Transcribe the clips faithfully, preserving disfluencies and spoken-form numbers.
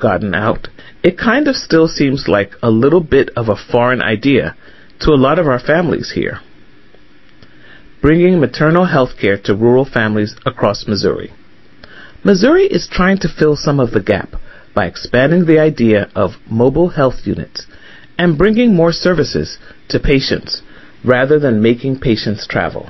gotten out, it kind of still seems like a little bit of a foreign idea to a lot of our families here. Bringing maternal health care to rural families across Missouri. Missouri is trying to fill some of the gap by expanding the idea of mobile health units and bringing more services to patients rather than making patients travel.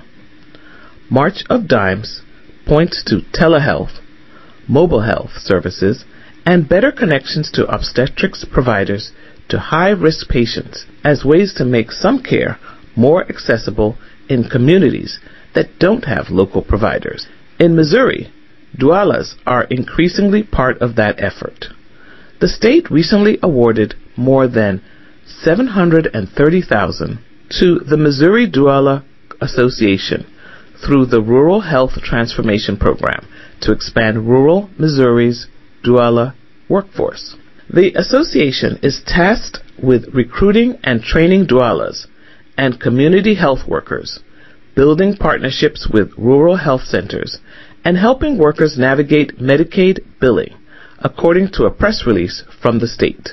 March of Dimes points to telehealth, mobile health services, and better connections to obstetrics providers to high-risk patients as ways to make some care more accessible in communities that don't have local providers. In Missouri, doulas are increasingly part of that effort. The state recently awarded more than seven hundred thirty thousand dollars to the Missouri Doula Association through the Rural Health Transformation Program to expand rural Missouri's doula workforce. The association is tasked with recruiting and training doulas and community health workers, building partnerships with rural health centers, and helping workers navigate Medicaid billing, according to a press release from the state.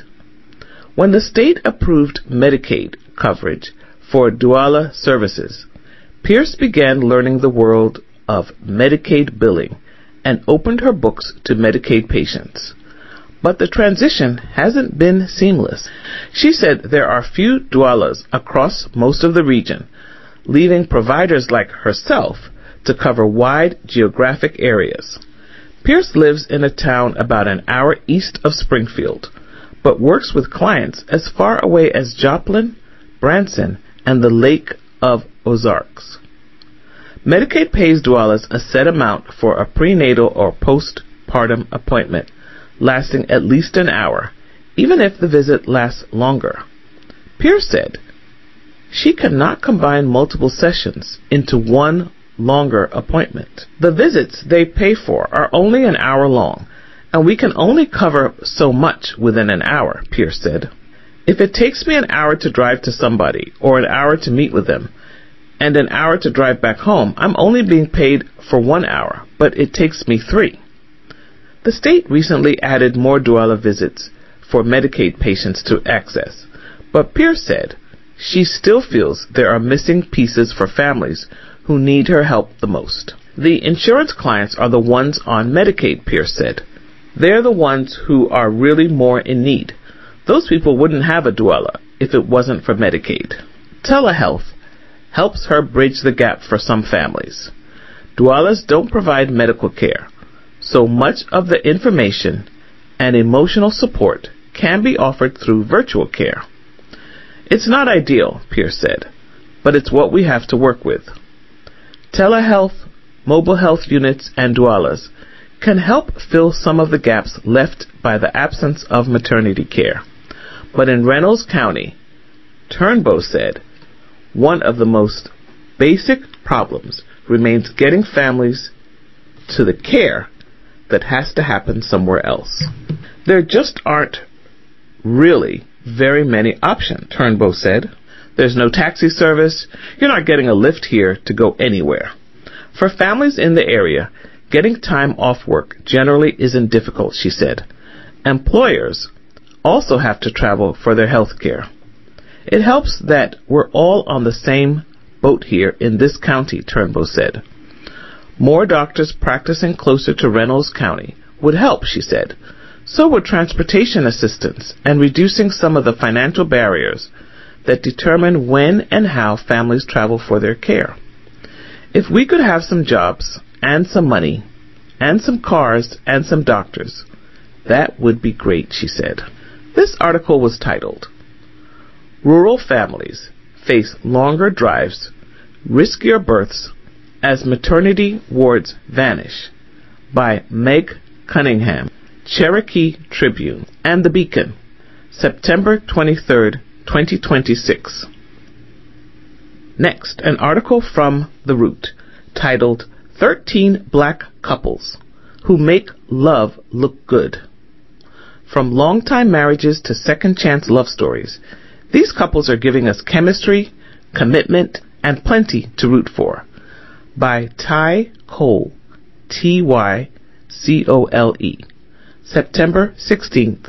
When the state approved Medicaid coverage for doula services, Pierce began learning the world of Medicaid billing and opened her books to Medicaid patients. But the transition hasn't been seamless. She said there are few doulas across most of the region, leaving providers like herself to cover wide geographic areas. Pierce lives in a town about an hour east of Springfield, but works with clients as far away as Joplin, Branson, and the Lake of Ozarks. Medicaid pays doulas a set amount for a prenatal or postpartum appointment, lasting at least an hour, even if the visit lasts longer. Pierce said she cannot combine multiple sessions into one longer appointment. The visits they pay for are only an hour long, and we can only cover so much within an hour, Pierce said. If it takes me an hour to drive to somebody or an hour to meet with them and an hour to drive back home, I'm only being paid for one hour, but it takes me three. The state recently added more doula visits for Medicaid patients to access, but Pierce said she still feels there are missing pieces for families who need her help the most. The insurance clients are the ones on Medicaid, Pierce said. They're the ones who are really more in need. Those people wouldn't have a doula if it wasn't for Medicaid. Telehealth helps her bridge the gap for some families. Doulas don't provide medical care, so much of the information and emotional support can be offered through virtual care. It's not ideal, Pierce said, but it's what we have to work with. Telehealth, mobile health units, and doulas can help fill some of the gaps left by the absence of maternity care. But in Reynolds County, Turnbow said, one of the most basic problems remains getting families to the care that has to happen somewhere else. There just aren't really very many options, Turnbow said. There's no taxi service. You're not getting a lift here to go anywhere. For families in the area, getting time off work generally isn't difficult, she said. Employers also have to travel for their health care. It helps that we're all on the same boat here in this county, Turnbow said. More doctors practicing closer to Reynolds County would help, she said. So would transportation assistance and reducing some of the financial barriers that determine when and how families travel for their care. If we could have some jobs and some money and some cars and some doctors, that would be great, she said. This article was titled, Rural Families Face Longer Drives, Riskier Births as Maternity Wards Vanish, by Meg Cunningham, Cherokee Tribune, and The Beacon, September twenty-third, twenty twenty-six. Next, an article from The Root titled thirteen Black Couples Who Make Love Look Good. From long-time marriages to second-chance love stories, these couples are giving us chemistry, commitment, and plenty to root for. By Ty Cole, T Y C O L E, September sixteenth,